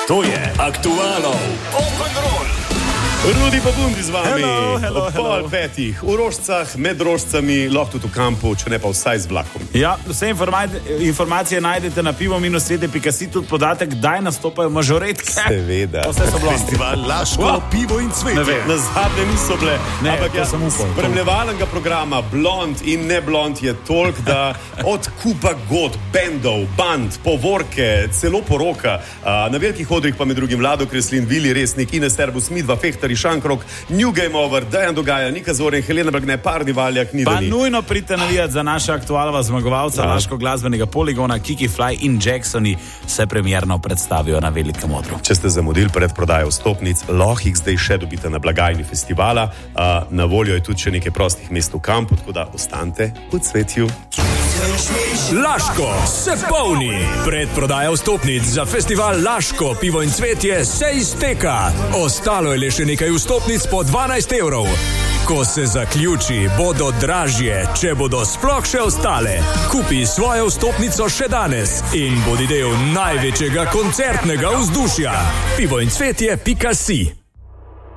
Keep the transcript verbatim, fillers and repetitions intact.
To je Aktualov Open Roll. Rudi pa Bundi z vami. Hello, hello, ob pol hello. petih, v Rožcah, med Rožcami, lahko tudi v kampu, če ne pa vsaj z vlakom. Ja, vse informa- informacije najdete na pivo minus svete pika si, tudi podatek, kdaj nastopajo mažoretke. Seveda. Vse so blonde. Festival Laško, Wow. pivo in cvetje. Na zadnje niso bile, Ne, ampak to ja, sem upal. spremljevalnega programa blond in ne blond je toliko, da od kupa god, bendov, band, povorke, celo poroka, a, na velikih odrih pa med drugim Vlado Kreslin, Vili Resnik, Ines Terbus, Midva, Fehtari, Šankrok, New Game Over, Dejan Dogaja, Nika Zorin, Helena Blagne, Pardi Valjak, ni Pa da ni. nujno pridite navijati za naša aktualova zmagovalca Ja. Laško glasbenega poligona. Kiki Fly in Jacksoni se premierno predstavijo na velikem odru. Če ste zamudili predprodajo vstopnic, lahko jih zdaj še dobite na blagajni festivala. A, na voljo je tudi še nekaj prostih mest v kampu, tako da ostanite v cvetju. Laško se polni. Predprodaja vstopnic za festival Laško, pivo in cvetje se izteka. Ostalo je le še nekaj vstopnic po dvanajst evrov. Ko se zaključi, bodo dražje, če bodo sploh še ostale. Kupi svojo vstopnico še danes in bodi del največjega koncertnega vzdušja. pivo in cvetje pika si.